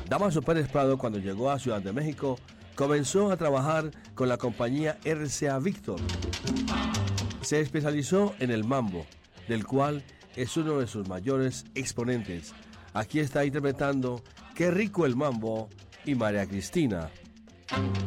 Damaso Pérez Prado, cuando llegó a Ciudad de México, comenzó a trabajar con la compañía RCA Víctor. Se especializó en el mambo, del cual es uno de sus mayores exponentes. Aquí está interpretando Qué rico el mambo y María Cristina.